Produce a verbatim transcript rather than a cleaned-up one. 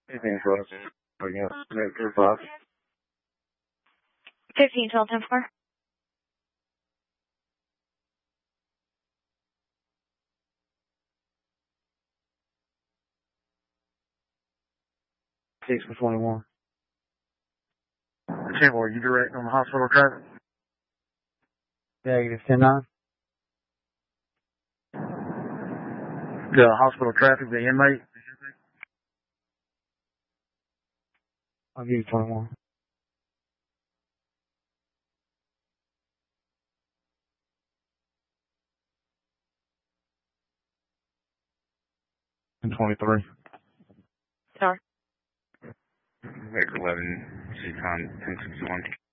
Anything for us? Again, three five. Fifteen twelve ten four. Six for twenty one. Ten four. You direct on the hospital traffic? Negative ten nine. The hospital traffic, the inmate. I'll give you twenty one. And twenty three. Sorry. Vector eleven, C con ten sixty one.